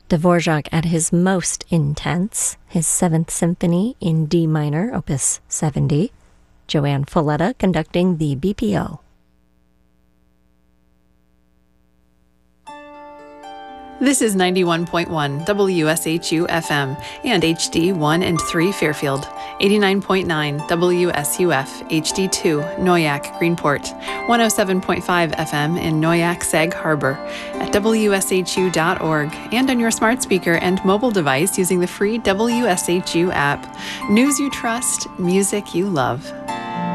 Dvorak at his most intense, his Seventh Symphony in D minor, Opus 70. Joanne Folletta conducting the BPO. This is 91.1 WSHU FM and HD 1 and 3 Fairfield, 89.9 WSUF HD2 Noyak Greenport, 107.5 FM in Noyak Sag Harbor, at WSHU.org, and on your smart speaker and mobile device using the free WSHU app. News you trust, music you love.